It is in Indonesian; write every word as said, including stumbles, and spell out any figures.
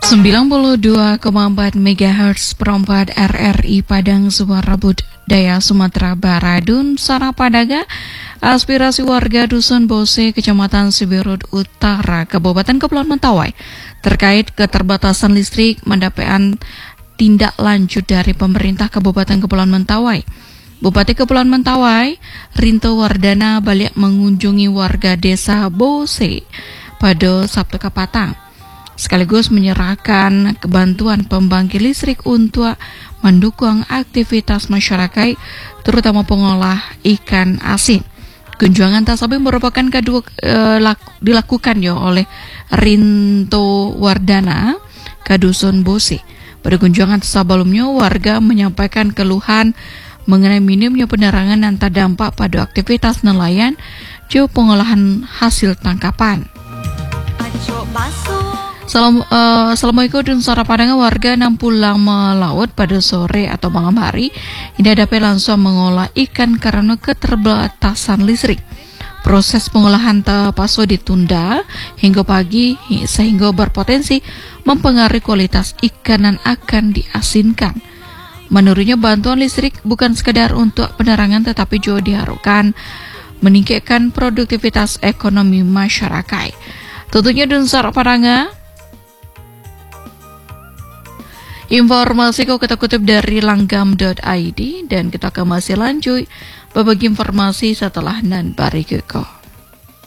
sembilan puluh dua koma empat megahertz perempat R R I Padang Suara Budaya Sumatera Barat. Dun Sara Padaga, aspirasi warga Dusun Bose, Kecamatan Sibirut Utara, Kabupaten Kepulauan Mentawai terkait keterbatasan listrik mendapatkan tindak lanjut dari pemerintah Kabupaten Kepulauan Mentawai. Bupati Kepulauan Mentawai, Rinto Wardana, balik mengunjungi warga desa Bose pada Sabtu Kapatang, sekaligus menyerahkan kebantuan pembangkit listrik untuk mendukung aktivitas masyarakat, terutama pengolah ikan asin. Kunjungan tersebut merupakan kedua eh, laku, dilakukan ya oleh Rinto Wardana ke Dusun Bose. Pada kunjungan sebelumnya, warga menyampaikan keluhan mengenai minimnya penerangan dan terdampak pada aktivitas nelayan jauh pengolahan hasil tangkapan. Salam, uh, Assalamualaikum dan Sara Padang, warga yang pulang melaut pada sore atau malam hari tidak dapat langsung mengolah ikan karena keterbatasan listrik. Proses pengolahan terpaksa ditunda hingga pagi sehingga berpotensi mempengaruhi kualitas ikan yang akan diasinkan. Menurutnya, bantuan listrik bukan sekadar untuk penerangan tetapi juga diharapkan meningkatkan produktivitas ekonomi masyarakat. Tentunya dan Sara Padang, informasi kau kita kutip dari langgam dot i d dan kita akan masih lanjut berbagi informasi setelah nan barikeko.